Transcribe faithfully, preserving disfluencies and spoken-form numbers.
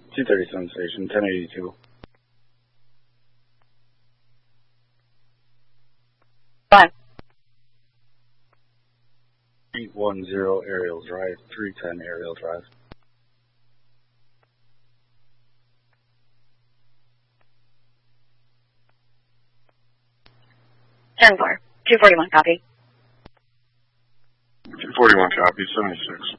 two thirty-seven station, ten eighty-two. Five. eight one zero Aerial Drive, three ten Aerial Drive. ten four. two forty-one, copy. two forty-one, copy, seventy-six.